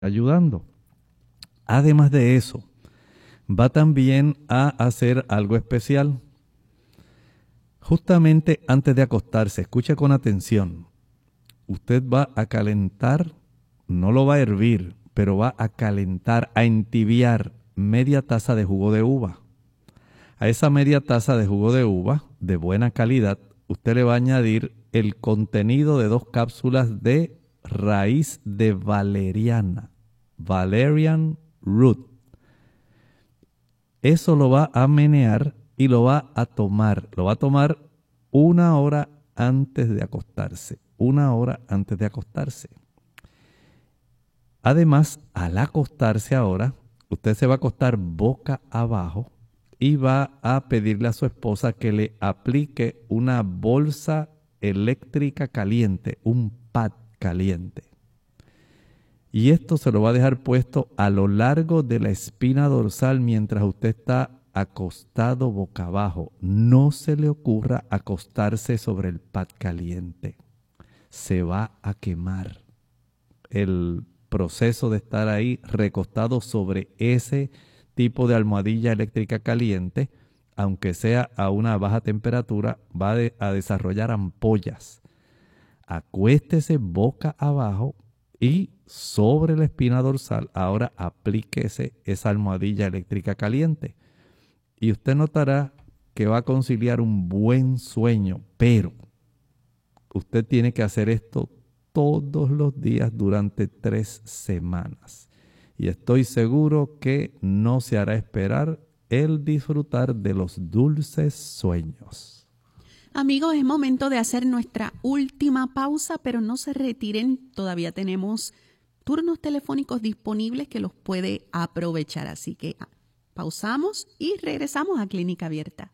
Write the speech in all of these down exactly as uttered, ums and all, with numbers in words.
ayudando. Además de eso, va también a hacer algo especial. Justamente antes de acostarse, escuche con atención. Usted va a calentar, no lo va a hervir, pero va a calentar, a entibiar media taza de jugo de uva. A esa media taza de jugo de uva de buena calidad, usted le va a añadir el contenido de dos cápsulas de raíz de valeriana, valerian root. Eso lo va a menear y lo va a tomar. Lo va a tomar una hora antes de acostarse. Una hora antes de acostarse. Además, al acostarse ahora, usted se va a acostar boca abajo y va a pedirle a su esposa que le aplique una bolsa eléctrica caliente, un pad caliente. Y esto se lo va a dejar puesto a lo largo de la espina dorsal mientras usted está acostado boca abajo. No se le ocurra acostarse sobre el pad caliente. Se va a quemar. El proceso de estar ahí recostado sobre ese tipo de almohadilla eléctrica caliente, aunque sea a una baja temperatura, va a desarrollar ampollas. Acuéstese boca abajo y sobre la espina dorsal ahora aplíquese esa almohadilla eléctrica caliente. Y usted notará que va a conciliar un buen sueño, pero usted tiene que hacer esto todos los días durante tres semanas. Y estoy seguro que no se hará esperar el disfrutar de los dulces sueños. Amigos, es momento de hacer nuestra última pausa, pero no se retiren. Todavía tenemos turnos telefónicos disponibles que los puede aprovechar. Así que pausamos y regresamos a Clínica Abierta.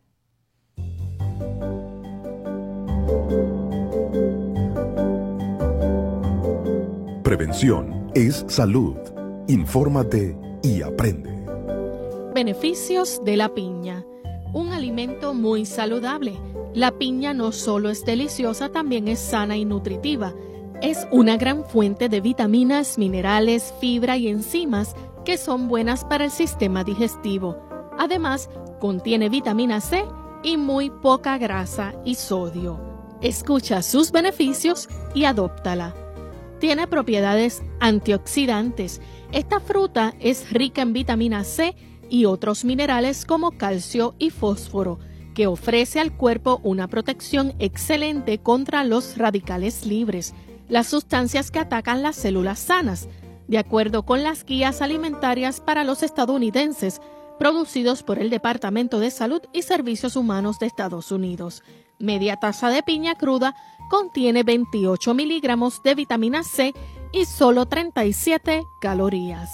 Prevención es salud. Infórmate y aprende. Beneficios de la piña. Un alimento muy saludable. La piña no solo es deliciosa, también es sana y nutritiva. Es una gran fuente de vitaminas, minerales, fibra y enzimas que son buenas para el sistema digestivo. Además, contiene vitamina C y muy poca grasa y sodio. Escucha sus beneficios y adóptala. Tiene propiedades antioxidantes. Esta fruta es rica en vitamina C y otros minerales como calcio y fósforo, que ofrece al cuerpo una protección excelente contra los radicales libres, las sustancias que atacan las células sanas, de acuerdo con las guías alimentarias para los estadounidenses, producidos por el Departamento de Salud y Servicios Humanos de Estados Unidos. Media taza de piña cruda contiene veintiocho miligramos de vitamina C y solo treinta y siete calorías.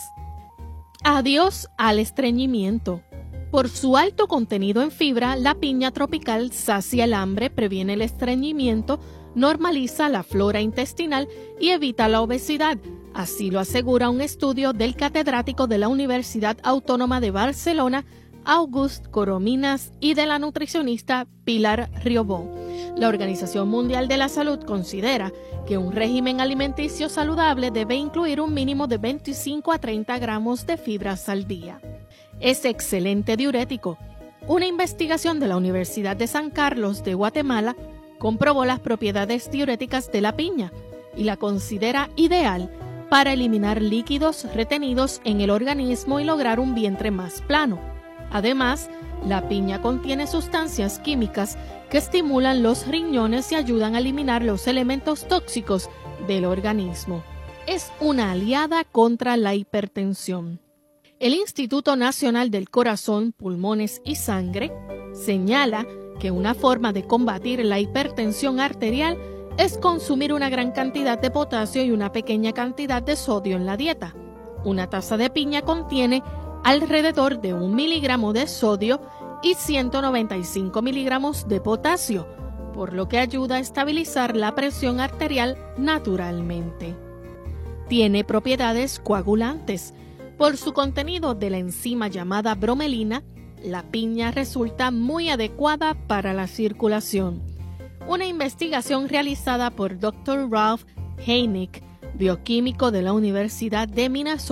Adiós al estreñimiento. Por su alto contenido en fibra, la piña tropical sacia el hambre, previene el estreñimiento, normaliza la flora intestinal y evita la obesidad. Así lo asegura un estudio del catedrático de la Universidad Autónoma de Barcelona, August Corominas, y de la nutricionista Pilar Riobó. La Organización Mundial de la Salud considera que un régimen alimenticio saludable debe incluir un mínimo de veinticinco a treinta gramos de fibras al día. Es excelente diurético. Una investigación de la Universidad de San Carlos de Guatemala comprobó las propiedades diuréticas de la piña y la considera ideal para eliminar líquidos retenidos en el organismo y lograr un vientre más plano. Además, la piña contiene sustancias químicas que estimulan los riñones y ayudan a eliminar los elementos tóxicos del organismo. Es una aliada contra la hipertensión. El Instituto Nacional del Corazón, Pulmones y Sangre señala que una forma de combatir la hipertensión arterial es consumir una gran cantidad de potasio y una pequeña cantidad de sodio en la dieta. Una taza de piña contiene alrededor de un miligramo de sodio y ciento noventa y cinco miligramos de potasio, por lo que ayuda a estabilizar la presión arterial naturalmente. Tiene propiedades coagulantes. Por su contenido de la enzima llamada bromelina, la piña resulta muy adecuada para la circulación. Una investigación realizada por doctor Ralph Heineck bioquímico de la Universidad de Minnesota,